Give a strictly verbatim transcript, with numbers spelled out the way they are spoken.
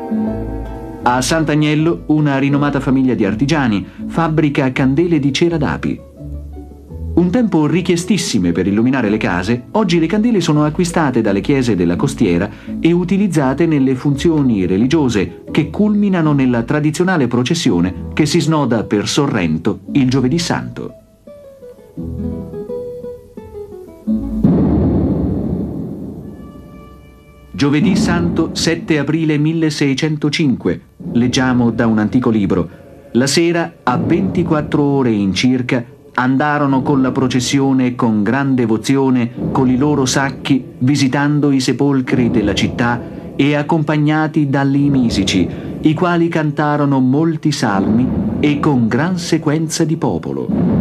A Sant'Agnello una rinomata famiglia di artigiani fabbrica candele di cera d'api. Un tempo richiestissime per illuminare le case, oggi le candele sono acquistate dalle chiese della costiera e utilizzate nelle funzioni religiose che culminano nella tradizionale processione che si snoda per Sorrento il Giovedì Santo. Giovedì Santo sette aprile milleseicentocinque, leggiamo da un antico libro. La sera, a ventiquattro ore in circa, andarono con la processione con gran devozione con i loro sacchi, visitando i sepolcri della città e accompagnati dagli misici, i quali cantarono molti salmi e con gran sequenza di popolo.